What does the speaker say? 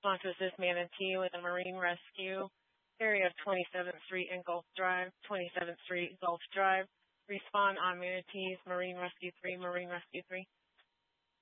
Respond to assist Manatee with a marine rescue. Area of 27th Street and Gulf Drive, 27th Street, Gulf Drive. Respond on Manatee's Marine Rescue 3, Marine Rescue 3.